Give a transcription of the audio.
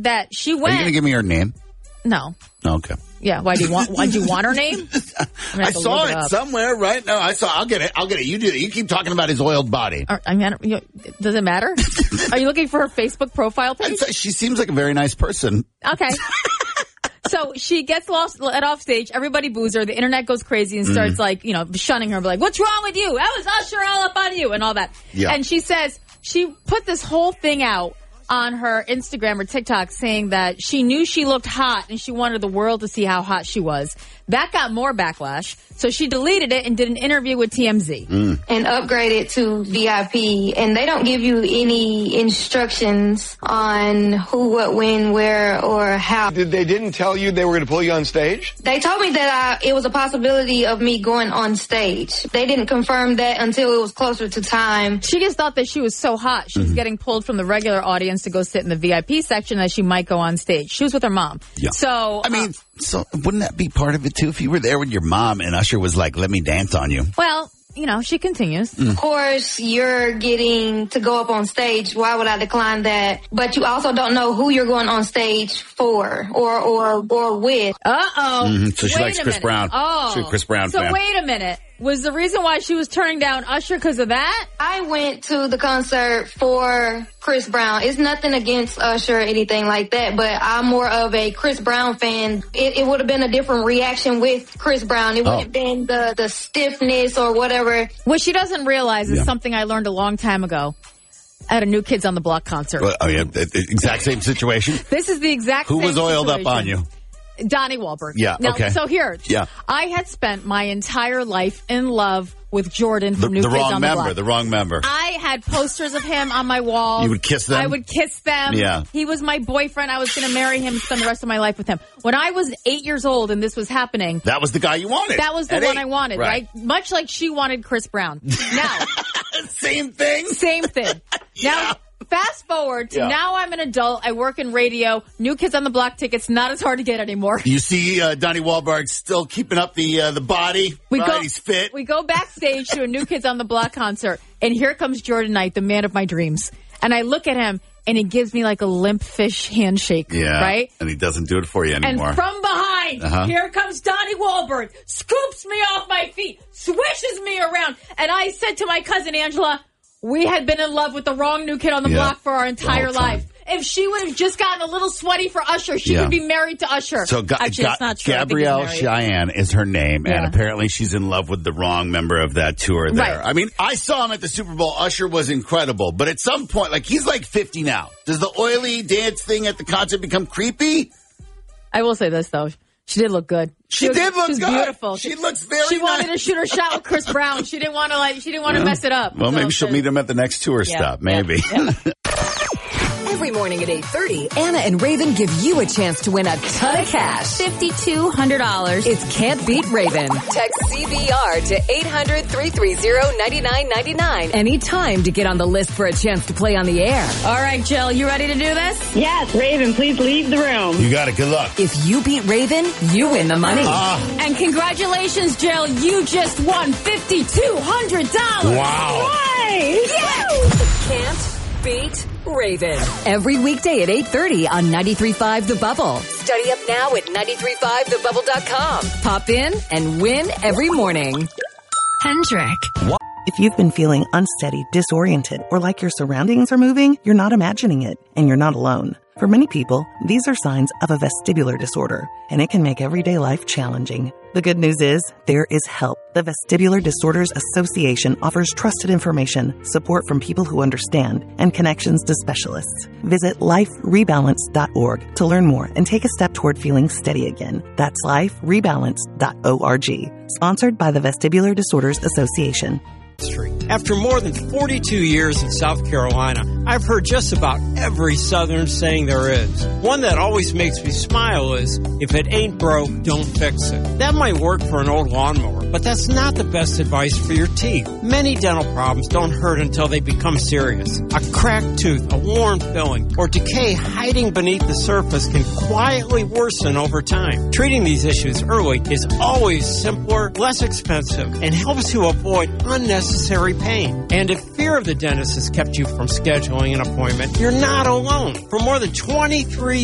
that she Are went. you going to give me her name? No. Okay. Yeah. Why do you want her name? I saw it somewhere, right? No, I'll get it. You do that. You keep talking about his oiled body. Does it matter? Are you looking for her Facebook profile page? She seems like a very nice person. Okay. So she gets let off stage. Everybody boos her. The internet goes crazy and starts shunning her. Like, what's wrong with you? That was Usher all up on you and all that. Yeah. And she says she put this whole thing out on her Instagram or TikTok saying that she knew she looked hot and she wanted the world to see how hot she was. That got more backlash. So she deleted it and did an interview with TMZ. And upgraded to VIP. And they don't give you any instructions on who, what, when, where, or how. They didn't tell you they were going to pull you on stage? They told me that it was a possibility of me going on stage. They didn't confirm that until it was closer to time. She just thought that she was so hot. She was getting pulled from the regular audience to go sit in the VIP section that she might go on stage. She was with her mom. Yeah. So, so wouldn't that be part of it too? If you were there with your mom and Usher was like, let me dance on you. Well, she continues. Of course, you're getting to go up on stage. Why would I decline that? But you also don't know who you're going on stage for or with. Uh-oh. So she likes Chris Brown. Oh. She's a Chris Brown fan. So wait a minute. Was the reason why she was turning down Usher because of that? I went to the concert for Chris Brown. It's nothing against Usher or anything like that, but I'm more of a Chris Brown fan. It would have been a different reaction with Chris Brown. It wouldn't have been the stiffness or whatever. What she doesn't realize is something I learned a long time ago at a New Kids on the Block concert. Well, exact same situation? This is the exact same situation. Who was oiled up on you? Donnie Wahlberg. Yeah, now, okay. So here, I had spent my entire life in love with Jordan from New Kids on the Block. The wrong member. I had posters of him on my walls. You would kiss them? I would kiss them. Yeah. He was my boyfriend. I was going to marry him and spend the rest of my life with him. When I was 8 years old and this was happening. That was the guy you wanted. That was the one I wanted, right? Much like she wanted Chris Brown. Now. Same thing? Same thing. Now. Fast forward to now I'm an adult. I work in radio. New Kids on the Block tickets, not as hard to get anymore. You see Donnie Wahlberg still keeping up the body. He's fit. We go backstage to a New Kids on the Block concert, and here comes Jordan Knight, the man of my dreams. And I look at him, and he gives me like a limp fish handshake, right? And he doesn't do it for you anymore. And from behind, here comes Donnie Wahlberg, scoops me off my feet, swishes me around. And I said to my cousin Angela, we had been in love with the wrong New Kid on the Block for our entire life. If she would have just gotten a little sweaty for Usher, she would be married to Usher. So actually, it's not true. Gabrielle Cheyenne is her name, and apparently she's in love with the wrong member of that tour there. Right. I mean, I saw him at the Super Bowl. Usher was incredible, but at some point, he's like 50 now. Does the oily dance thing at the concert become creepy? I will say this, though. She did look good. She did look good. Beautiful. She looks very She wanted nice. to shoot her shot with Chris Brown. She didn't want to mess it up. Well, maybe she'll meet him at the next tour stop. Maybe. Yeah. Every morning at 8:30, Anna and Raven give you a chance to win a ton of cash. $5,200. It's Can't Beat Raven. Text CBR to 800-330-9999 anytime to get on the list for a chance to play on the air. All right, Jill, you ready to do this? Yes, Raven, please leave the room. You got it. Good luck. If you beat Raven, you win the money. And congratulations, Jill. You just won $5,200. Wow. Nice. Yeah. Can't beat Raven. Every weekday at 8:30 on 93.5 The Bubble. Study up now at 93.5thebubble.com. Pop in and win every morning. Hendrick. If you've been feeling unsteady, disoriented, or like your surroundings are moving, you're not imagining it, and you're not alone. For many people, these are signs of a vestibular disorder, and it can make everyday life challenging. The good news is, there is help. The Vestibular Disorders Association offers trusted information, support from people who understand, and connections to specialists. Visit liferebalance.org to learn more and take a step toward feeling steady again. That's liferebalance.org. Sponsored by the Vestibular Disorders Association. After more than 42 years in South Carolina, I've heard just about every Southern saying there is. One that always makes me smile is, if it ain't broke, don't fix it. That might work for an old lawnmower, but that's not the best advice for your teeth. Many dental problems don't hurt until they become serious. A cracked tooth, a worn filling, or decay hiding beneath the surface can quietly worsen over time. Treating these issues early is always simpler, less expensive, and helps to avoid unnecessary pain. And if fear of the dentist has kept you from scheduling an appointment, you're not alone. For more than 23